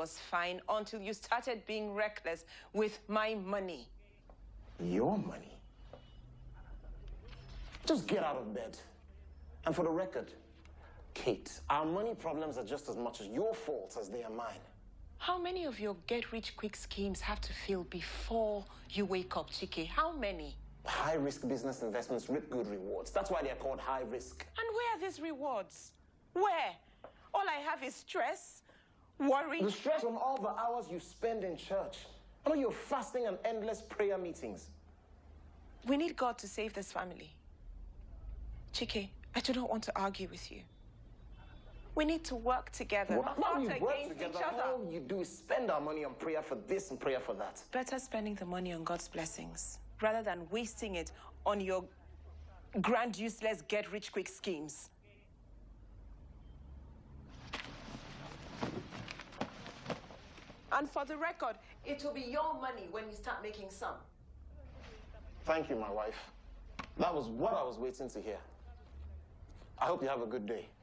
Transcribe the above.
was fine until you started being reckless with my money. Your money? Just get out of bed. And for the record, Kate, our money problems are just as much as your fault as they are mine. How many of your get-rich-quick schemes have to fail before you wake up, Chike? How many? High-risk business investments reap good rewards. That's why they're called high-risk. And where are these rewards? Where? All I have is stress, worry. The stress from all the hours you spend in church. I know you're fasting and endless prayer meetings. We need God to save this family. Chike, I do not want to argue with you. We need to work together, not against each other. All you do is spend our money on prayer for this and prayer for that. Better spending the money on God's blessings rather than wasting it on your grand, useless, get-rich-quick schemes. And for the record, it will be your money when you start making some. Thank you, my wife. That was what I was waiting to hear. I hope you have a good day.